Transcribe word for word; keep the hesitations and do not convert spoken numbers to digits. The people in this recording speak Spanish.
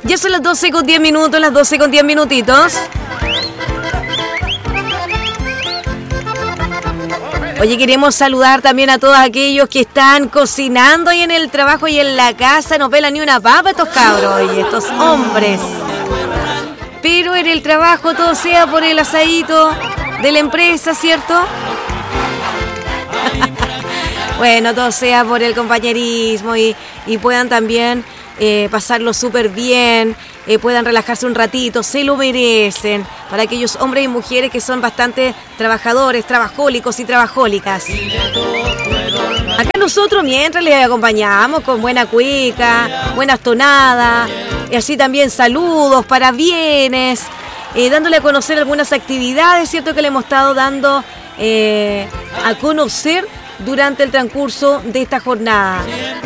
Ya son las doce con diez minutos, las doce con diez minutitos. Oye, queremos saludar también a todos aquellos que están cocinando ahí en el trabajo y en la casa. No pelan ni una papa estos cabros, oye, estos hombres. Pero en el trabajo todo sea por el asadito de la empresa, ¿cierto? Bueno, todo sea por el compañerismo y, y puedan también eh, pasarlo súper bien, eh, puedan relajarse un ratito, se lo merecen. Para aquellos hombres y mujeres que son bastante trabajadores, trabajólicos y trabajólicas. Acá nosotros mientras les acompañamos con buena cueca, buenas tonadas, y así también saludos, parabienes, eh, dándole a conocer algunas actividades, ¿cierto? Que le hemos estado dando eh, a conocer durante el transcurso de esta jornada.